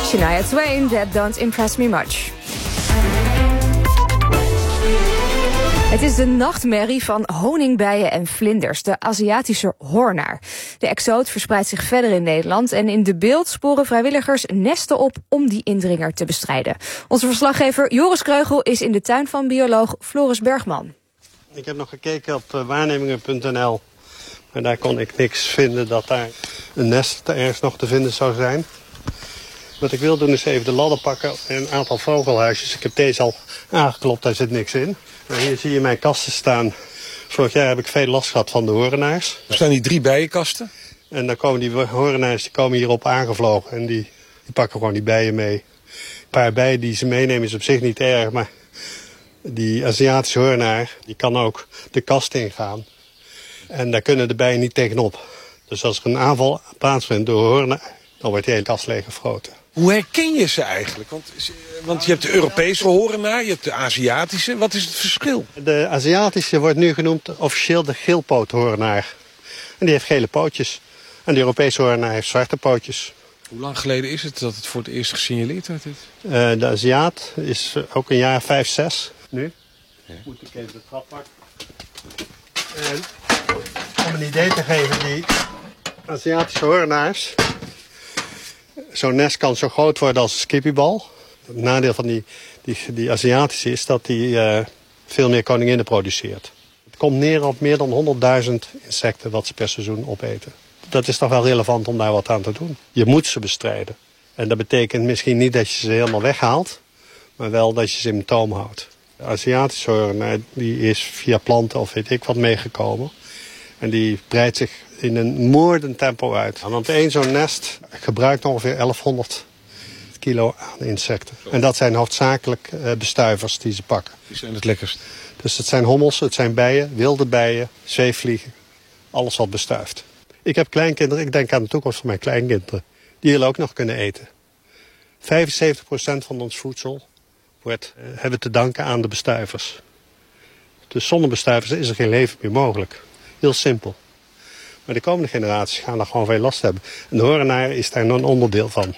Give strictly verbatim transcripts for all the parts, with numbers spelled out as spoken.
Shania Twain, That Don't Impress Me Much. Het is de nachtmerrie van honingbijen en vlinders, de Aziatische hoornaar. De exoot verspreidt zich verder in Nederland en in De Bilt sporen vrijwilligers nesten op om die indringer te bestrijden. Onze verslaggever Joris Kreugel is in de tuin van bioloog Floris Bergman. Ik heb nog gekeken op uh, waarnemingen punt n l, maar daar kon ik niks vinden dat daar een nest ergens nog te vinden zou zijn. Wat ik wil doen is even de ladder pakken en een aantal vogelhuisjes. Ik heb deze al aangeklopt, daar zit niks in. En hier zie je mijn kasten staan. Vorig jaar heb ik veel last gehad van de horenaars. Er staan hier drie bijenkasten. En dan komen die horenaars die komen hierop aangevlogen en die, die pakken gewoon die bijen mee. Een paar bijen die ze meenemen is op zich niet erg, maar die Aziatische hoornaar die kan ook de kast ingaan. En daar kunnen de bijen niet tegenop. Dus als er een aanval plaatsvindt door hoornaar, dan wordt die hele kast leeggefroten. Hoe herken je ze eigenlijk? Want, want je hebt de Europese horenaar, je hebt de Aziatische. Wat is het verschil? De Aziatische wordt nu genoemd officieel de geelpoothoornaar. En die heeft gele pootjes. En de Europese hoornaar heeft zwarte pootjes. Hoe lang geleden is het dat het voor het eerst gesignaleerd werd? Dit? Uh, de Aziat is ook een jaar vijf, zes nu. Ja. Moet ik even de trap pakken. En om een idee te geven, die Aziatische hoornaars. Zo'n nest kan zo groot worden als een skippiebal. Het nadeel van die, die, die Aziatische is dat die uh, veel meer koninginnen produceert. Het komt neer op meer dan honderdduizend insecten wat ze per seizoen opeten. Dat is toch wel relevant om daar wat aan te doen. Je moet ze bestrijden. En dat betekent misschien niet dat je ze helemaal weghaalt, maar wel dat je ze in toom houdt. De Aziatische hoornaar die is via planten of weet ik wat meegekomen. En die breidt zich in een moordend tempo uit. Want één zo'n nest gebruikt ongeveer elfhonderd kilo aan insecten. En dat zijn hoofdzakelijk uh, bestuivers die ze pakken. Die zijn het lekkerst. Dus het zijn hommels, het zijn bijen, wilde bijen, zweefvliegen. Alles wat bestuift. Ik heb kleinkinderen, ik denk aan de toekomst van mijn kleinkinderen. Die willen ook nog kunnen eten. vijfenzeventig procent van ons voedsel wordt, uh, hebben we te danken aan de bestuivers. Dus zonder bestuivers is er geen leven meer mogelijk. Heel simpel. Maar de komende generaties gaan daar gewoon veel last hebben. En de horenaar is daar een onderdeel van.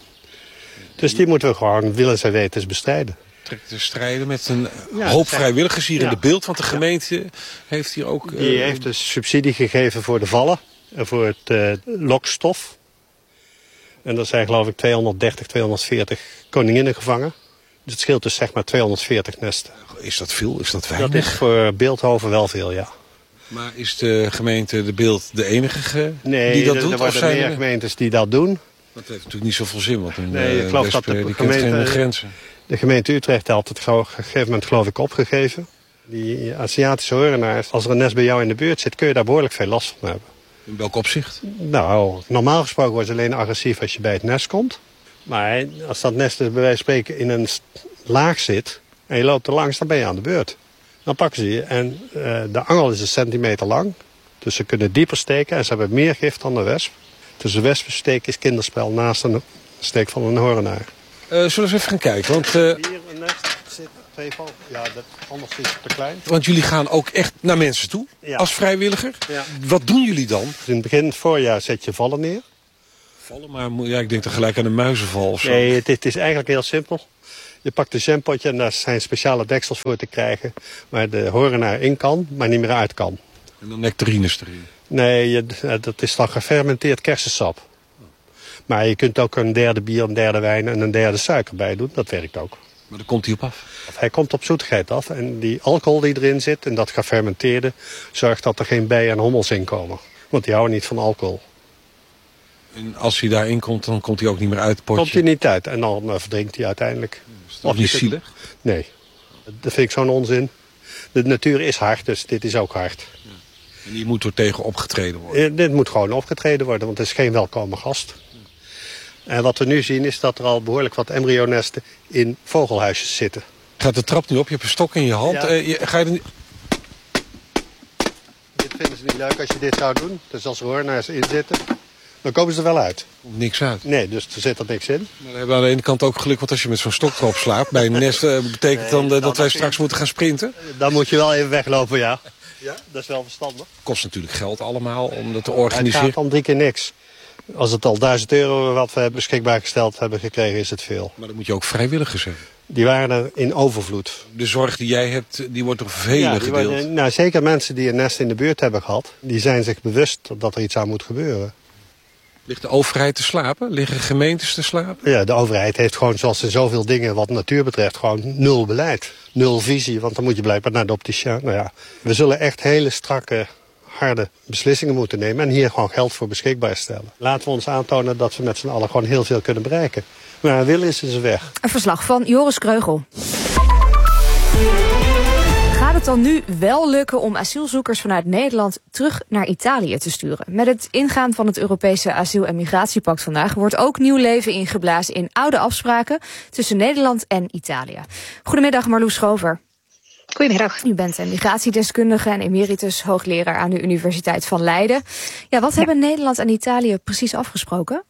Dus die moeten we gewoon, willen zij weten, bestrijden. Te strijden met een ja, hoop vrijwilligers hier ja. in De Bilt. Want de gemeente ja. heeft hier ook... Die uh, heeft dus subsidie gegeven voor de vallen. En voor het uh, lokstof. En er zijn geloof ik tweehonderddertig, tweehonderdveertig koninginnen gevangen. Dus het scheelt dus zeg maar tweehonderdveertig nesten. Is dat veel? Is dat weinig? Dat is voor Bilthoven wel veel, ja. Maar is de gemeente De Bilt de enige ge nee, die dat er, doet? er worden meer er... gemeentes die dat doen. Dat heeft natuurlijk niet zoveel zin, want een nee, ik geloof wesp, dat de die gemeente, kent geen grenzen. De gemeente Utrecht had het op een gegeven moment geloof ik opgegeven. Die Aziatische horenaars, als er een nest bij jou in de buurt zit, kun je daar behoorlijk veel last van hebben. In welk opzicht? Nou, normaal gesproken wordt het alleen agressief als je bij het nest komt. Maar als dat nest dus bij wijze van spreken in een laag zit en je loopt er langs, dan ben je aan de beurt. Dan pakken ze je en uh, de angel is een centimeter lang. Dus ze kunnen dieper steken en ze hebben meer gif dan de wesp. Dus de wespensteek is kinderspel naast een steek van een horenaar. Uh, zullen we eens even gaan kijken? Want, uh... Hier een nest zit twee vogels. Ja, dat, anders is het te klein. Want jullie gaan ook echt naar mensen toe ja. als vrijwilliger. Ja. Wat doen jullie dan? In het begin, het voorjaar, zet je vallen neer. Vallen, maar ja, ik denk dan gelijk aan een muizenval of zo. Nee, het, het is eigenlijk heel simpel. Je pakt een jampotje en daar zijn speciale deksels voor te krijgen. Waar de horenaar in kan, maar niet meer uit kan. En dan nectarines erin? Nee, je, dat is dan gefermenteerd kersensap. Maar je kunt ook een derde bier, een derde wijn en een derde suiker bij doen. Dat werkt ook. Maar dan komt hij op af? Hij komt op zoetigheid af. En die alcohol die erin zit en dat gefermenteerde zorgt dat er geen bijen en hommels in komen. Want die houden niet van alcohol. En als hij daarin komt, dan komt hij ook niet meer uit het potje? Komt hij niet uit en dan uh, verdrinkt hij uiteindelijk. Is dat niet zielig? Nee, dat vind ik zo'n onzin. De natuur is hard, dus dit is ook hard. Ja. En die moet er tegen opgetreden worden? Uh, dit moet gewoon opgetreden worden, want het is geen welkome gast. Ja. En wat we nu zien is dat er al behoorlijk wat embryonesten in vogelhuisjes zitten. Gaat de trap nu op, je hebt een stok in je hand. Ja. Uh, je, ga je er niet... Dit vinden ze niet leuk als je dit zou doen. Dus als er hoornaars in zitten, dan komen ze er wel uit. Komt niks uit? Nee, dus er zit er niks in. Maar we hebben aan de ene kant ook geluk, want als je met zo'n stok erop slaapt bij een nest, uh, betekent nee, dan, uh, dan dat wij straks je... moeten gaan sprinten? Dan moet je wel even weglopen, ja. Ja, dat is wel verstandig. Kost natuurlijk geld allemaal om dat te organiseren. Het gaat om drie keer niks. Als het al duizend euro wat we beschikbaar gesteld hebben gekregen, is het veel. Maar dan moet je ook vrijwilligers hebben. Die waren er in overvloed. De zorg die jij hebt, die wordt door velen ja, gedeeld. Waren, nou, zeker mensen die een nest in de buurt hebben gehad, die zijn zich bewust dat er iets aan moet gebeuren. Ligt de overheid te slapen? Liggen gemeentes te slapen? Ja, de overheid heeft gewoon, zoals in zoveel dingen wat natuur betreft, gewoon nul beleid. Nul visie, want dan moet je blijkbaar naar de opticien. Nou ja, we zullen echt hele strakke, harde beslissingen moeten nemen en hier gewoon geld voor beschikbaar stellen. Laten we ons aantonen dat we met z'n allen gewoon heel veel kunnen bereiken. Maar wil is ze weg. Een verslag van Joris Kreugel. Gaat het dan nu wel lukken om asielzoekers vanuit Nederland terug naar Italië te sturen? Met het ingaan van het Europese asiel- en migratiepact vandaag wordt ook nieuw leven ingeblazen in oude afspraken tussen Nederland en Italië. Goedemiddag, Marloes Schover. Goedemiddag. U bent een migratiedeskundige en emeritus hoogleraar aan de Universiteit van Leiden. Ja, wat ja. hebben Nederland en Italië precies afgesproken?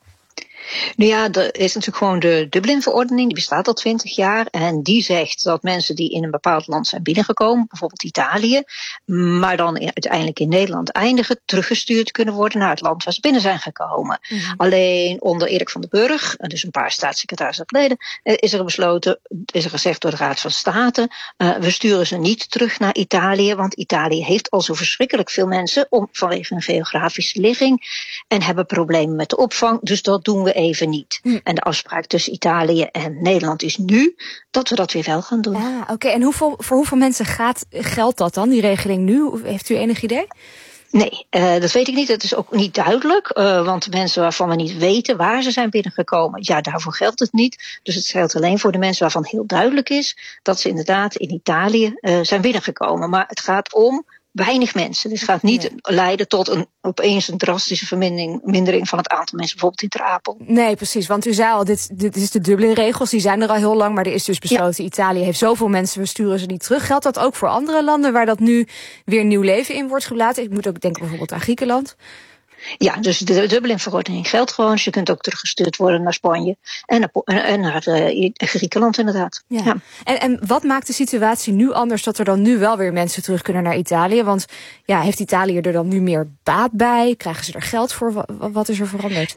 Nou ja, er is natuurlijk gewoon de Dublin-verordening, die bestaat al twintig jaar. En die zegt dat mensen die in een bepaald land zijn binnengekomen, bijvoorbeeld Italië, maar dan uiteindelijk in Nederland eindigen, teruggestuurd kunnen worden naar het land waar ze binnen zijn gekomen. Mm-hmm. Alleen onder Erik van den Burg, dus een paar staatssecretarissen geleden, is er besloten, is er gezegd door de Raad van State, uh, we sturen ze niet terug naar Italië, want Italië heeft al zo verschrikkelijk veel mensen om, vanwege een geografische ligging en hebben problemen met de opvang, dus dat doen we even niet. Hm. En de afspraak tussen Italië en Nederland is nu dat we dat weer wel gaan doen. Ah, Oké, okay. En hoeveel, voor hoeveel mensen gaat, geldt dat dan, die regeling nu? Heeft u enig idee? Nee, uh, dat weet ik niet. Dat is ook niet duidelijk. Uh, want mensen waarvan we niet weten waar ze zijn binnengekomen, ja, daarvoor geldt het niet. Dus het geldt alleen voor de mensen waarvan heel duidelijk is dat ze inderdaad in Italië uh, zijn binnengekomen. Maar het gaat om weinig mensen. Dus het gaat niet nee. leiden tot een opeens een drastische vermindering mindering van het aantal mensen, bijvoorbeeld in Ter Apel. Nee, precies. Want u zei al, dit, dit is de Dublin-regels, die zijn er al heel lang, maar er is dus besloten, ja. Italië heeft zoveel mensen, we sturen ze niet terug. Geldt dat ook voor andere landen waar dat nu weer nieuw leven in wordt gelaten? Ik moet ook denken bijvoorbeeld aan Griekenland. Ja, dus de Dublin-verordening geldt gewoon. Dus je kunt ook teruggestuurd worden naar Spanje en naar, en naar uh, Griekenland inderdaad. Ja. Ja. En, en wat maakt de situatie nu anders dat er dan nu wel weer mensen terug kunnen naar Italië? Want ja, heeft Italië er dan nu meer baat bij? Krijgen ze er geld voor? Wat is er veranderd?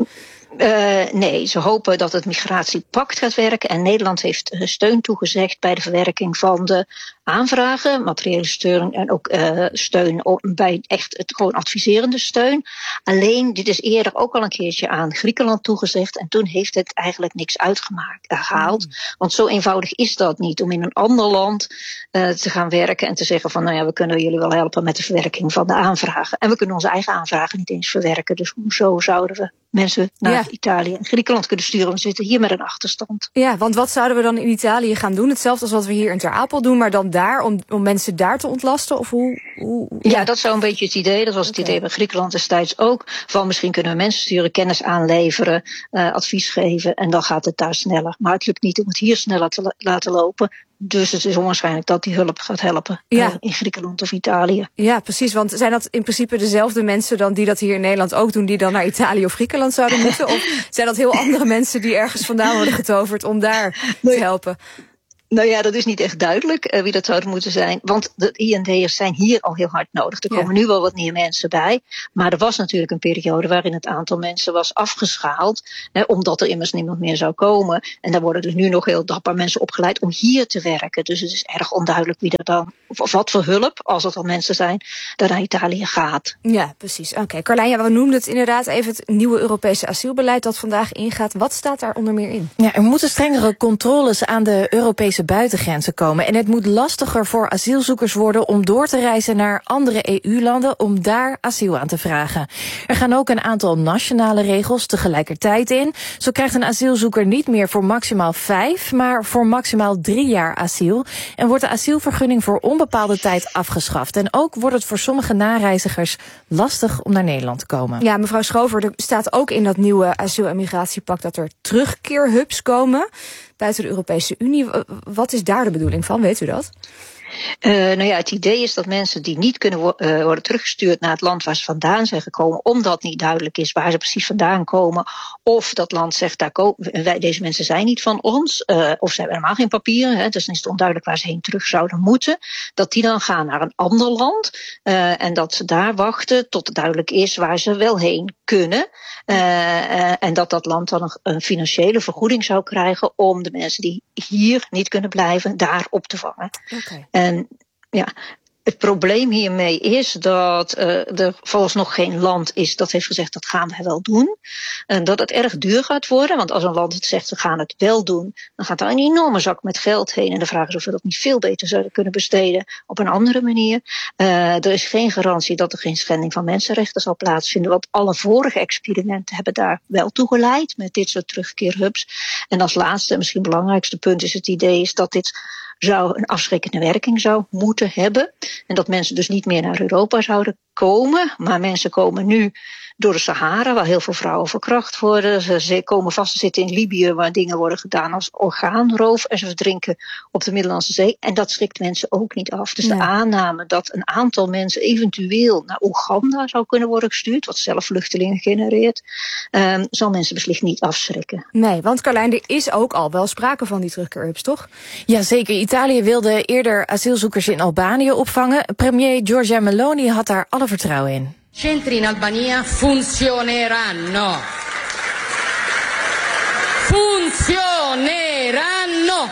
Uh, nee, ze hopen dat het migratiepact gaat werken. En Nederland heeft steun toegezegd bij de verwerking van de aanvragen, materiële steun en ook uh, steun op, bij echt het gewoon adviserende steun. Alleen, dit is eerder ook al een keertje aan Griekenland toegezegd en toen heeft het eigenlijk niks uitgemaakt, uh, gehaald. Mm. Want zo eenvoudig is dat niet om in een ander land uh, te gaan werken en te zeggen van, nou ja, we kunnen jullie wel helpen met de verwerking van de aanvragen. En we kunnen onze eigen aanvragen niet eens verwerken. Dus hoezo zouden we mensen naar ja. Italië en Griekenland kunnen sturen? We zitten hier met een achterstand. Ja, want wat zouden we dan in Italië gaan doen? Hetzelfde als wat we hier in Ter Apel doen, maar dan daar, om, om mensen daar te ontlasten? Of hoe, hoe, ja. ja, dat zou een beetje het idee. Dat was het okay. idee bij Griekenland destijds ook. Van misschien kunnen we mensen sturen, kennis aanleveren, uh, advies geven en dan gaat het daar sneller. Maar het lukt niet om het hier sneller te la- laten lopen. Dus het is onwaarschijnlijk dat die hulp gaat helpen ja. uh, in Griekenland of Italië. Ja, precies. Want zijn dat in principe dezelfde mensen dan die dat hier in Nederland ook doen, die dan naar Italië of Griekenland zouden moeten? Of zijn dat heel andere mensen die ergens vandaan worden getoverd om daar nee. te helpen? Nou ja, dat is niet echt duidelijk uh, wie dat zou moeten zijn. Want de I N D'ers zijn hier al heel hard nodig. Er komen ja. nu wel wat nieuwe mensen bij. Maar er was natuurlijk een periode waarin het aantal mensen was afgeschaald. Hè, omdat er immers niemand meer zou komen. En daar worden dus nu nog heel dapper mensen opgeleid om hier te werken. Dus het is erg onduidelijk wie er dan, of wat voor hulp, als het al mensen zijn, daar naar Italië gaat. Ja, precies. Oké, okay. Carlijn, ja, we noemden het inderdaad even het nieuwe Europese asielbeleid dat vandaag ingaat. Wat staat daar onder meer in? Ja, er moeten strengere controles aan de Europese buitengrenzen komen. En het moet lastiger voor asielzoekers worden om door te reizen naar andere E U-landen om daar asiel aan te vragen. Er gaan ook een aantal nationale regels tegelijkertijd in. Zo krijgt een asielzoeker niet meer voor maximaal vijf, maar voor maximaal drie jaar asiel. En wordt de asielvergunning voor onbepaalde tijd afgeschaft. En ook wordt het voor sommige nareizigers lastig om naar Nederland te komen. Ja, mevrouw Schover, er staat ook in dat nieuwe asiel- en migratiepact dat er terugkeerhubs komen buiten de Europese Unie. Wat is daar de bedoeling van? Weet u dat? Uh, nou ja, het idee is dat mensen die niet kunnen wo- uh, worden teruggestuurd naar het land waar ze vandaan zijn gekomen, omdat niet duidelijk is waar ze precies vandaan komen, of dat land zegt, daar ko- wij, deze mensen zijn niet van ons, uh, of ze hebben helemaal geen papieren, hè, dus dan is het onduidelijk waar ze heen terug zouden moeten, dat die dan gaan naar een ander land uh, en dat ze daar wachten tot het duidelijk is waar ze wel heen kunnen. Uh, uh, en dat dat land dan een, een financiële vergoeding zou krijgen om de mensen die hier niet kunnen blijven, daar op te vangen. Okay. En ja. Het probleem hiermee is dat uh, er vooralsnog geen land is dat heeft gezegd dat gaan we wel doen. En dat het erg duur gaat worden, want als een land het zegt we gaan het wel doen, dan gaat daar een enorme zak met geld heen. En de vraag is of we dat niet veel beter zouden kunnen besteden op een andere manier. Uh, er is geen garantie dat er geen schending van mensenrechten zal plaatsvinden, want alle vorige experimenten hebben daar wel toe geleid met dit soort terugkeerhubs. En als laatste en misschien belangrijkste punt is het idee is dat dit zou een afschrikkende werking zou moeten hebben. En dat mensen dus niet meer naar Europa zouden komen. Maar mensen komen nu door de Sahara, waar heel veel vrouwen verkracht worden. Ze komen vast te zitten in Libië, waar dingen worden gedaan als orgaanroof. En ze verdrinken op de Middellandse Zee. En dat schrikt mensen ook niet af. Dus nee. De aanname dat een aantal mensen eventueel naar Oeganda zou kunnen worden gestuurd, wat zelf vluchtelingen genereert, um, zal mensen beslist niet afschrikken. Nee, want Carlijn, er is ook al wel sprake van die terugkeerhubs, toch? Ja, zeker. Italië wilde eerder asielzoekers in Albanië opvangen. Premier Giorgia Meloni had daar alle vertrouwen in. Centri in Albania funzioneranno. Funzioneranno.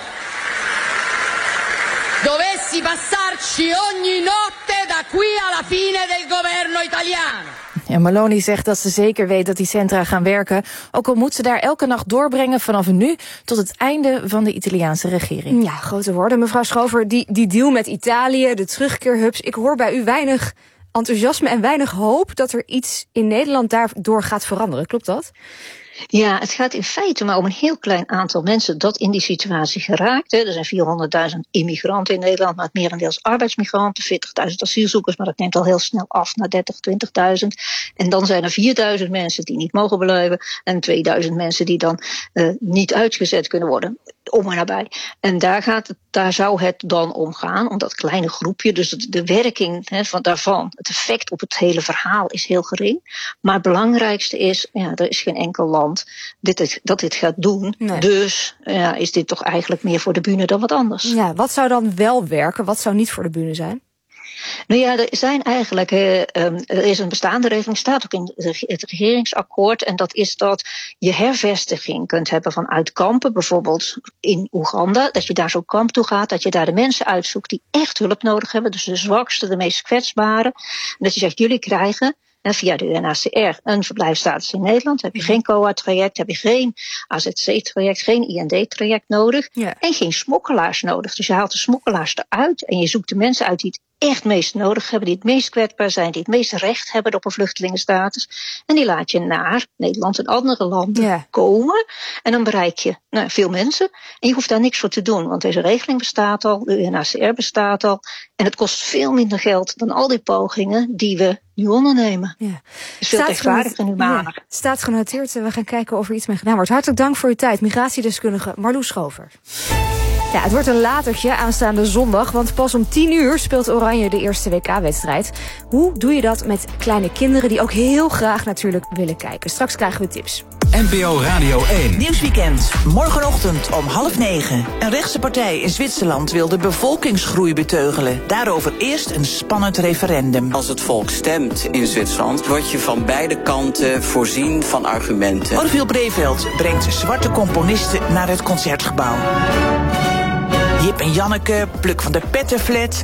Dovessi passarci ogni notte da qui alla fine del governo italiano. Ja, Meloni zegt dat ze zeker weet dat die centra gaan werken, ook al moet ze daar elke nacht doorbrengen vanaf nu tot het einde van de Italiaanse regering. Ja, grote woorden. Mevrouw Schover, die, die deal met Italië, de terugkeerhubs, ik hoor bij u weinig enthousiasme en weinig hoop dat er iets in Nederland daardoor gaat veranderen. Klopt dat? Ja, het gaat in feite maar om een heel klein aantal mensen dat in die situatie geraakt. Er zijn vierhonderdduizend immigranten in Nederland, maar het merendeels arbeidsmigranten, veertigduizend asielzoekers, maar dat neemt al heel snel af naar dertig, twintigduizend. En dan zijn er vierduizend mensen die niet mogen blijven en tweeduizend mensen die dan uh, niet uitgezet kunnen worden. Om en nabij. En daar, gaat het, daar zou het dan om gaan, om dat kleine groepje. Dus de, de werking he, van daarvan, het effect op het hele verhaal is heel gering. Maar het belangrijkste is, ja, er is geen enkel land dit, dat dit gaat doen. Nee. Dus ja, is dit toch eigenlijk meer voor de bühne dan wat anders. Ja, wat zou dan wel werken? Wat zou niet voor de bühne zijn? Nou ja, er zijn eigenlijk, uh, um, er is een bestaande regeling, staat ook in het regeringsakkoord, en dat is dat je hervestiging kunt hebben vanuit kampen, bijvoorbeeld in Oeganda, dat je daar zo'n kamp toe gaat, dat je daar de mensen uitzoekt die echt hulp nodig hebben, dus de zwakste, de meest kwetsbare, en dat je zegt, jullie krijgen en via de U N H C R een verblijfsstatus in Nederland. Heb je geen C O A-traject, heb je geen A Z C-traject, geen I N D-traject nodig. Ja. En geen smokkelaars nodig. Dus je haalt de smokkelaars eruit en je zoekt de mensen uit die het echt meest nodig hebben, die het meest kwetsbaar zijn, die het meest recht hebben op een vluchtelingenstatus. En die laat je naar Nederland en andere landen ja. komen. En dan bereik je nou, veel mensen. En je hoeft daar niks voor te doen, want deze regeling bestaat al, de U N H C R bestaat al. En het kost veel minder geld dan al die pogingen die we nu ondernemen. Ja. Het is veel rechtvaardiger en humaner. Ja, staat genoteerd. We gaan kijken of er iets mee gedaan wordt. Hartelijk dank voor uw tijd. Migratiedeskundige Marloes Schover. Ja, het wordt een latertje aanstaande zondag, want pas om tien uur speelt Oranje de eerste W K-wedstrijd. Hoe doe je dat met kleine kinderen die ook heel graag natuurlijk willen kijken? Straks krijgen we tips. N P O Radio één. Nieuwsweekend. Morgenochtend om half negen. Een rechtse partij in Zwitserland wil de bevolkingsgroei beteugelen. Daarover eerst een spannend referendum. Als het volk stemt in Zwitserland, word je van beide kanten voorzien van argumenten. Orville Breveld brengt zwarte componisten naar het Concertgebouw. Jip en Janneke, Pluk van de Pettenflat,